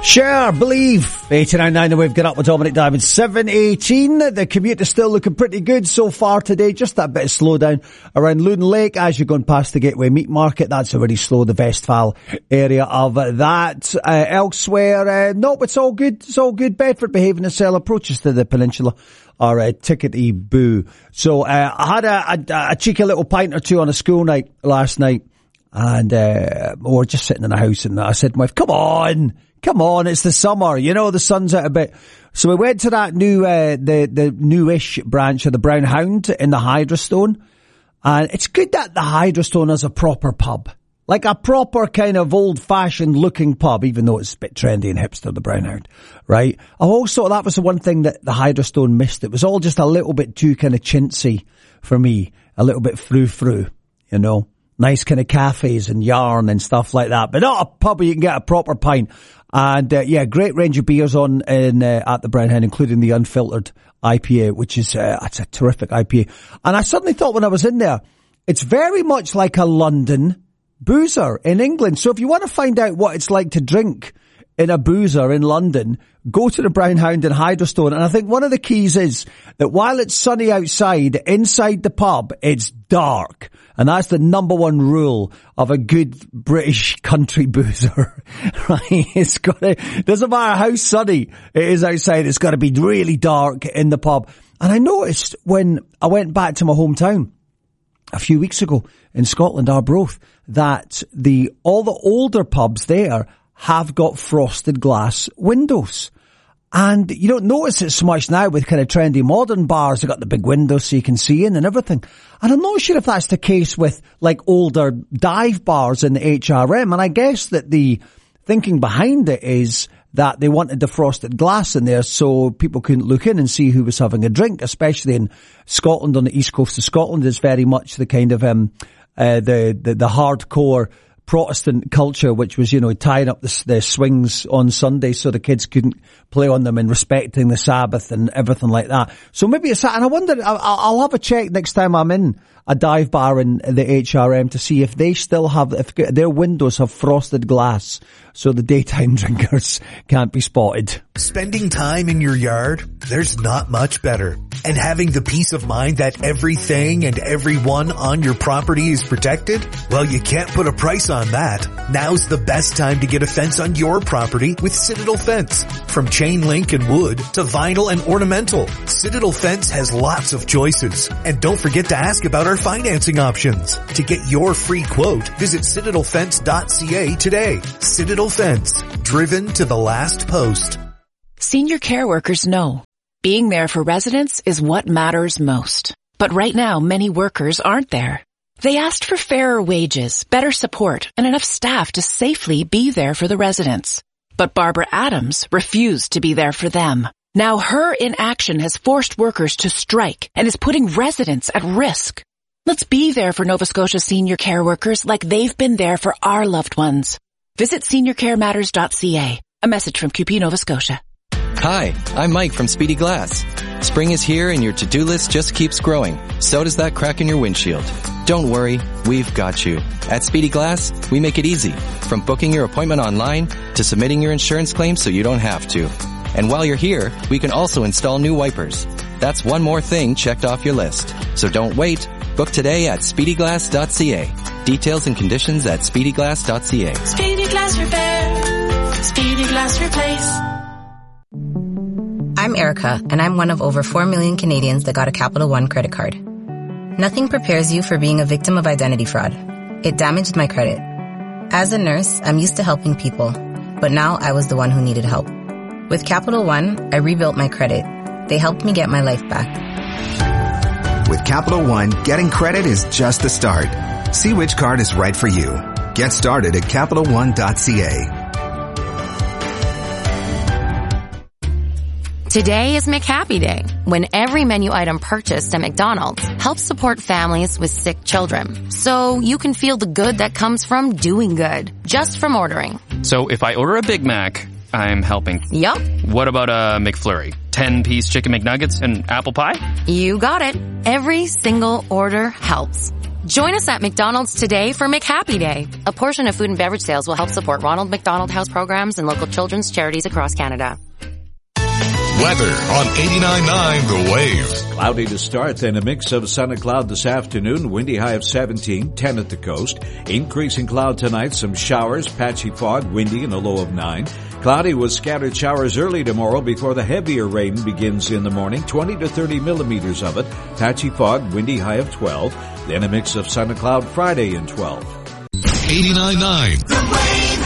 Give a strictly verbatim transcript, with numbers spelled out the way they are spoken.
Sure, believe. eighty-nine point nine the Wave, get up with Dominic Diamond. seven eighteen. The commute is still looking pretty good so far today. Just that bit of slowdown around Loon Lake as you're going past the Gateway Meat Market. That's already slow, the Westphal area of that. Uh, elsewhere, uh, no, it's all good. It's all good. Bedford behaving itself. Approaches to the peninsula are uh, tickety boo. So uh, I had a, a, a cheeky little pint or two on a school night last night. And uh, we were just sitting in the house and I said to my wife, come on. Come on, it's the summer, you know, the sun's out a bit. So we went to that new, uh, the, the newish branch of the Brown Hound in the Hydrastone. And it's good that the Hydrastone is a proper pub. Like a proper kind of old-fashioned looking pub, even though it's a bit trendy and hipster, the Brown Hound, right? Also, that was the one thing that the Hydrastone missed. It was all just a little bit too kind of chintzy for me. A little bit frou-frou, you know. Nice kind of cafes and yarn and stuff like that. But not a pub where you can get a proper pint. And, uh, yeah, great range of beers on in, uh, at the Brown Hen, including the unfiltered I P A, which is, uh, it's a terrific I P A. And I suddenly thought when I was in there, it's very much like a London boozer in England. So if you want to find out what it's like to drink in a boozer in London, go to the Brown Hound in Hydrastone. And I think one of the keys is that while it's sunny outside, inside the pub, it's dark. And that's the number one rule of a good British country boozer, right? It's got to, doesn't matter how sunny it is outside, it's got to be really dark in the pub. And I noticed when I went back to my hometown a few weeks ago in Scotland, Arbroath, that the, all the older pubs there have got frosted glass windows. And you don't notice it so much now with kind of trendy modern bars. They've got the big windows so you can see in and everything. And I'm not sure if that's the case with like older dive bars in the H R M. And I guess that the thinking behind it is that they wanted the frosted glass in there so people couldn't look in and see who was having a drink, especially in Scotland, on the east coast of Scotland. Is very much the kind of, um, uh, the, the, the hardcore Protestant culture, which was, you know, tying up the, the swings on Sunday so the kids couldn't play on them and respecting the Sabbath and everything like that. So maybe it's that. And I wonder, I'll, I'll have a check next time I'm in a dive bar in the H R M to see if they still have, if their windows have frosted glass so the daytime drinkers can't be spotted. Spending time in your yard, there's not much better. And having the peace of mind that everything and everyone on your property is protected? Well, you can't put a price on that. Now's the best time to get a fence on your property with Citadel Fence. From chain link and wood to vinyl and ornamental, Citadel Fence has lots of choices. And don't forget to ask about our financing options. To get your free quote, visit citadel fence dot c a today. Citadel Fence, driven to the last post. Senior care workers know being there for residents is what matters most. But right now, many workers aren't there. They asked for fairer wages, better support, and enough staff to safely be there for the residents. But Barbara Adams refused to be there for them. Now her inaction has forced workers to strike and is putting residents at risk. Let's be there for Nova Scotia senior care workers like they've been there for our loved ones. Visit senior care matters dot c a. A message from Q P Nova Scotia. Hi, I'm Mike from Speedy Glass. Spring is here and your to-do list just keeps growing. So does that crack in your windshield. Don't worry, we've got you. At Speedy Glass, we make it easy. From booking your appointment online to submitting your insurance claim so you don't have to. And while you're here, we can also install new wipers. That's one more thing checked off your list. So don't wait. Book today at speedy glass dot c a. Details and conditions at speedy glass dot c a. Speedy Glass Repair. Speedy Glass Replace. I'm Erica, and I'm one of over four million Canadians that got a Capital One credit card. Nothing prepares you for being a victim of identity fraud. It damaged my credit. As a nurse, I'm used to helping people, but now I was the one who needed help. With Capital One, I rebuilt my credit. They helped me get my life back. With Capital One, getting credit is just the start. See which card is right for you. Get started at capital one dot c a. Today is McHappy Day, when every menu item purchased at McDonald's helps support families with sick children. So you can feel the good that comes from doing good, just from ordering. So if I order a Big Mac, I'm helping. Yup. What about a McFlurry? ten-piece chicken McNuggets and apple pie? You got it. Every single order helps. Join us at McDonald's today for McHappy Day. A portion of food and beverage sales will help support Ronald McDonald House programs and local children's charities across Canada. Weather on eighty-nine point nine The Wave. Cloudy to start, then a mix of sun and cloud this afternoon. Windy high of seventeen, ten at the coast. Increasing cloud tonight, some showers, patchy fog, windy and a low of nine. Cloudy with scattered showers early tomorrow before the heavier rain begins in the morning. twenty to thirty millimeters of it. Patchy fog, windy high of twelve. Then a mix of sun and cloud Friday and twelve. eighty-nine point nine